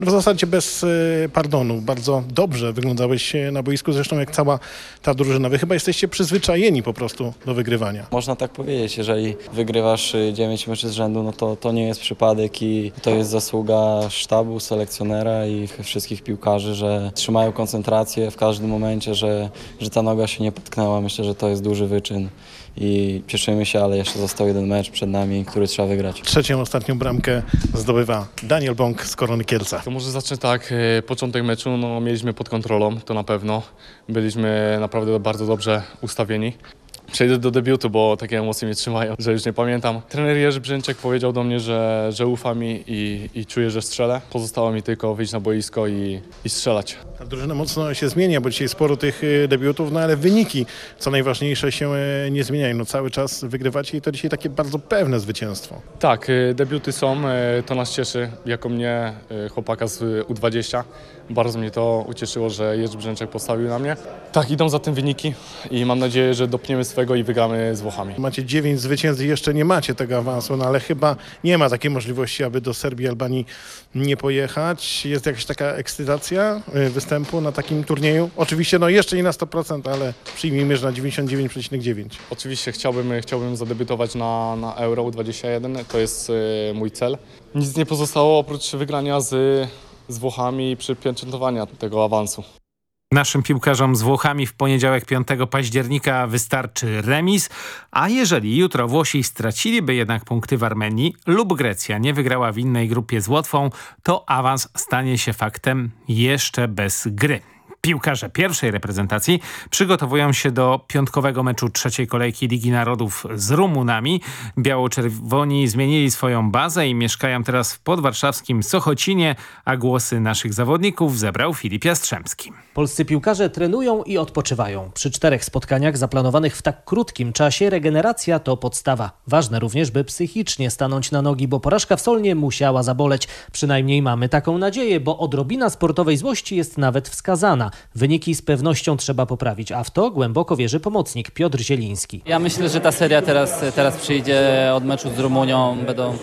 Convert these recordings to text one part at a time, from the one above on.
W zasadzie bez pardonu. Bardzo dobrze wyglądałeś na boisku, zresztą jak cała ta drużyna. Wy chyba jesteście przyzwyczajeni po prostu do wygrywania. Można tak powiedzieć, jeżeli wygrywasz 9 meczy z rzędu, no to nie jest przypadek i to jest zasługa sztabu, selekcjonera i wszystkich piłkarzy, że trzymają koncentrację w każdym momencie, że ta noga się nie potknęła. Myślę, że to jest duży wyczyn i cieszymy się, ale jeszcze został jeden mecz przed nami, który trzeba wygrać. Trzecią, ostatnią bramkę zdobywa Daniel Bąk z Korony Kielce. To może zacznę tak, początek meczu mieliśmy pod kontrolą, to na pewno. Byliśmy naprawdę bardzo dobrze ustawieni. Przejdę do debiutu, bo takie emocje mnie trzymają, że już nie pamiętam. Trener Jerzy Brzęczek powiedział do mnie, że ufa mi i czuje, że strzelę. Pozostało mi tylko wyjść na boisko i strzelać. Ta drużyna mocno się zmienia, bo dzisiaj sporo tych debiutów, no ale wyniki, co najważniejsze, się nie zmieniają. No cały czas wygrywacie i to dzisiaj takie bardzo pewne zwycięstwo. Tak, debiuty są, to nas cieszy, jako mnie, chłopaka z U20. Bardzo mnie to ucieszyło, że Jerzy Brzęczek postawił na mnie. Tak, idą za tym wyniki i mam nadzieję, że dopniemy swego i wygramy z Włochami. Macie 9 zwycięstw i jeszcze nie macie tego awansu, no ale chyba nie ma takiej możliwości, aby do Serbii, Albanii nie pojechać. Jest jakaś taka ekscytacja występu na takim turnieju? Oczywiście no jeszcze nie na 100%, ale przyjmijmy, że na 99,9%. Oczywiście chciałbym zadebiutować na Euro U21, to jest mój cel. Nic nie pozostało oprócz wygrania z Włochami i przypieczętowania tego awansu. Naszym piłkarzom z Włochami w poniedziałek 5 października wystarczy remis, a jeżeli jutro Włosi straciliby jednak punkty w Armenii lub Grecja nie wygrała w innej grupie z Łotwą, to awans stanie się faktem jeszcze bez gry. Piłkarze pierwszej reprezentacji przygotowują się do piątkowego meczu trzeciej kolejki Ligi Narodów z Rumunami. Biało-czerwoni zmienili swoją bazę i mieszkają teraz w podwarszawskim Sochocinie, a głosy naszych zawodników zebrał Filip Jastrzębski. Polscy piłkarze trenują i odpoczywają. Przy 4 spotkaniach zaplanowanych w tak krótkim czasie regeneracja to podstawa. Ważne również, by psychicznie stanąć na nogi, bo porażka w Solnie musiała zaboleć. Przynajmniej mamy taką nadzieję, bo odrobina sportowej złości jest nawet wskazana. Wyniki z pewnością trzeba poprawić, a w to głęboko wierzy pomocnik Piotr Zieliński. Ja myślę, że ta seria teraz przyjdzie od meczu z Rumunią. Będą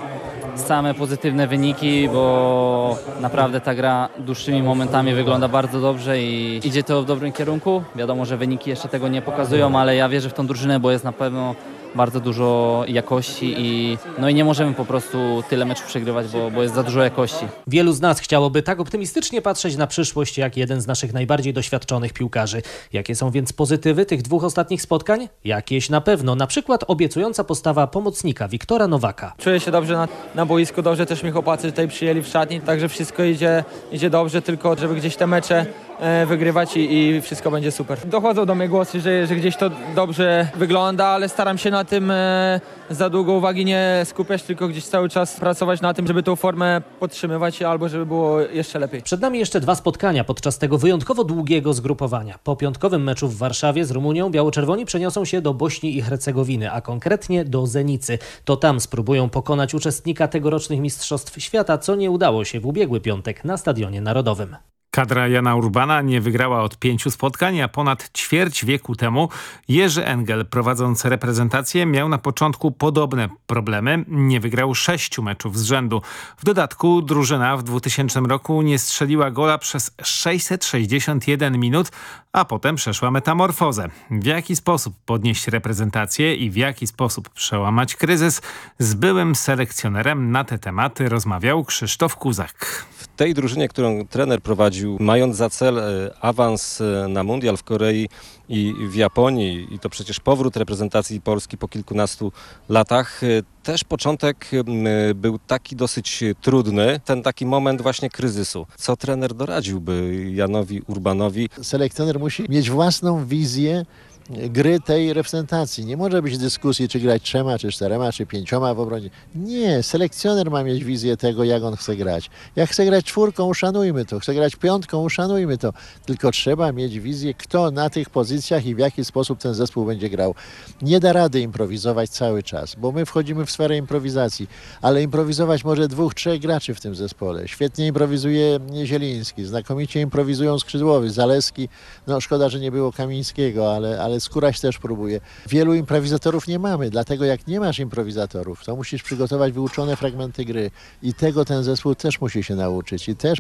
same pozytywne wyniki, bo naprawdę ta gra dłuższymi momentami wygląda bardzo dobrze i idzie to w dobrym kierunku. Wiadomo, że wyniki jeszcze tego nie pokazują, ale ja wierzę w tą drużynę, bo jest na pewno bardzo dużo jakości i nie możemy po prostu tyle meczów przegrywać, bo jest za dużo jakości. Wielu z nas chciałoby tak optymistycznie patrzeć na przyszłość jak jeden z naszych najbardziej doświadczonych piłkarzy. Jakie są więc pozytywy tych 2 ostatnich spotkań? Jakieś na pewno, na przykład obiecująca postawa pomocnika Wiktora Nowaka. Czuję się dobrze na boisku, dobrze też mnie chłopacy tutaj przyjęli w szatni, także wszystko idzie dobrze, tylko żeby gdzieś te mecze wygrywać i wszystko będzie super. Dochodzą do mnie głosy, że gdzieś to dobrze wygląda, ale staram się na tym za długo uwagi nie skupiać, tylko gdzieś cały czas pracować na tym, żeby tą formę podtrzymywać albo żeby było jeszcze lepiej. Przed nami jeszcze 2 spotkania podczas tego wyjątkowo długiego zgrupowania. Po piątkowym meczu w Warszawie z Rumunią biało-czerwoni przeniosą się do Bośni i Hercegowiny, a konkretnie do Zenicy. To tam spróbują pokonać uczestnika tegorocznych Mistrzostw Świata, co nie udało się w ubiegły piątek na Stadionie Narodowym. Kadra Jana Urbana nie wygrała od 5 spotkań, a ponad ćwierć wieku temu Jerzy Engel, prowadząc reprezentację, miał na początku podobne problemy. Nie wygrał 6 meczów z rzędu. W dodatku drużyna w 2000 roku nie strzeliła gola przez 661 minut, a potem przeszła metamorfozę. W jaki sposób podnieść reprezentację i w jaki sposób przełamać kryzys? Z byłym selekcjonerem na te tematy rozmawiał Krzysztof Kuzak. W tej drużynie, którą trener prowadził, mając za cel awans na mundial w Korei i w Japonii, i to przecież powrót reprezentacji Polski po kilkunastu latach, też początek był taki dosyć trudny, ten taki moment właśnie kryzysu. Co trener doradziłby Janowi Urbanowi? Selekcjoner musi mieć własną wizję gry tej reprezentacji. Nie może być dyskusji, czy grać 3, czy 4, czy 5 w obronie. Nie, selekcjoner ma mieć wizję tego, jak on chce grać. Jak chce grać 4, uszanujmy to. Chce grać 5, uszanujmy to. Tylko trzeba mieć wizję, kto na tych pozycjach i w jaki sposób ten zespół będzie grał. Nie da rady improwizować cały czas, bo my wchodzimy w sferę improwizacji, ale improwizować może 2, 3 graczy w tym zespole. Świetnie improwizuje Zieliński, znakomicie improwizują skrzydłowi, Zaleski. No szkoda, że nie było Kamińskiego, ale Skóraś też próbuje. Wielu improwizatorów nie mamy, dlatego jak nie masz improwizatorów, to musisz przygotować wyuczone fragmenty gry i tego ten zespół też musi się nauczyć i też